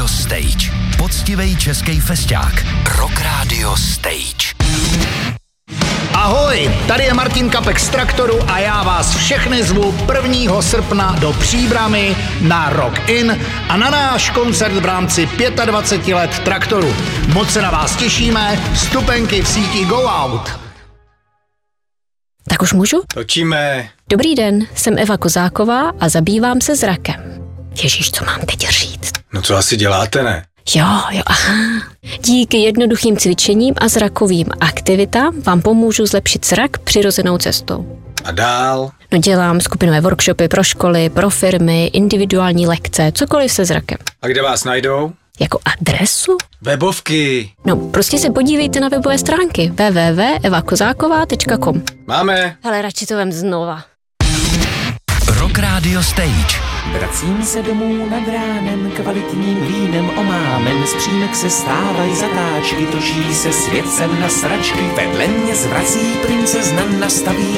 Radio Stage. Poctivej český festák. Rock Radio Stage. Ahoj, tady je Martin Kapek z Traktoru a já vás všechny zvu 1. srpna do Příbrami na Rock In a na náš koncert v rámci 25 let Traktoru. Moc se na vás těšíme, vstupenky v síti Go Out. Tak už můžu? Točíme. Dobrý den, jsem Eva Kozáková a zabývám se zrakem. Ježíš, co mám teď říct? No co asi děláte, ne? Jo, aha. Díky jednoduchým cvičením a zrakovým aktivitám vám pomůžu zlepšit zrak přirozenou cestou. A dál? No dělám skupinové workshopy pro školy, pro firmy, individuální lekce, cokoliv se zrakem. A kde vás najdou? Jako adresu? Webovky. No, prostě se podívejte na webové stránky www.evakozáková.com. Máme. Hele, radši to vem znova. Rock Radio Stage. Vracím se domů nad ránem, kvalitním vínem omámen, z přímek se stávají zatáčky, točí se svět sem na sračky, vedle mě zvrací princezna, nastaví